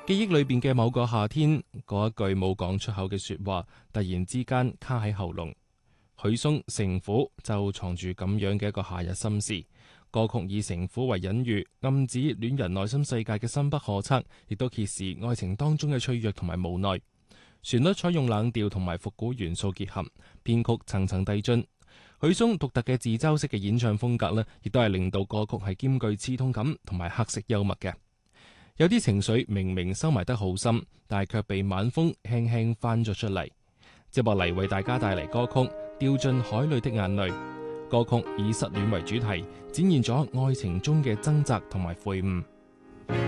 記憶裏邊嘅某個夏天，嗰一句冇講出口嘅說話，突然之間卡喺喉嚨。許嵩城府就藏住咁樣嘅一個夏日心事。歌曲以城府為隱喻，暗指戀人內心世界嘅深不可測，亦都揭示愛情當中嘅脆弱同埋無奈。旋律採用冷調同埋復古元素結合，編曲層層遞進。許嵩獨特嘅自嘲式嘅演唱風格呢，亦都係令到歌曲係兼具刺痛感同埋黑色幽默嘅。有啲情緒明明收埋得好深，但係卻被晚風輕輕翻咗出嚟。接落嚟為大家帶嚟歌曲《掉進海裡的眼淚》。歌曲以失戀為主題，展現咗愛情中嘅掙扎同埋悔悟。